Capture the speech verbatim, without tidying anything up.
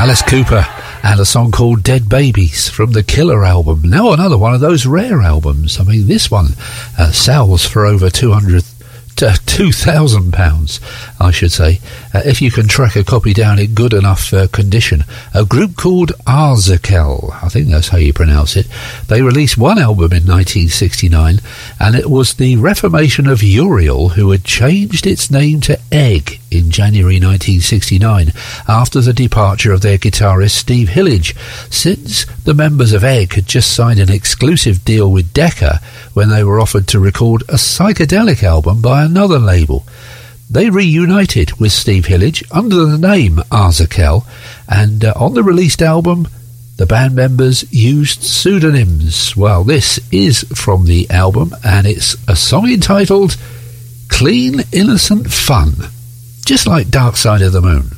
Alice Cooper and a song called Dead Babies from the Killer album. Now another one of those rare albums. I mean, this one uh, sells for over two hundred Uh, two thousand pounds, I should say, uh, if you can track a copy down in good enough uh, condition. A group called Arzakel, I think that's how you pronounce it. They released one album in nineteen sixty-nine, and it was the reformation of Uriel, who had changed its name to Egg in January nineteen sixty-nine after the departure of their guitarist Steve Hillage, since the members of Egg had just signed an exclusive deal with Decca when they were offered to record a psychedelic album by another label. They reunited with Steve Hillage under the name Arzakel, and uh, on the released album the band members used pseudonyms. Well, this is from the album, and it's a song entitled Clean Innocent Fun, just like Dark Side of the Moon.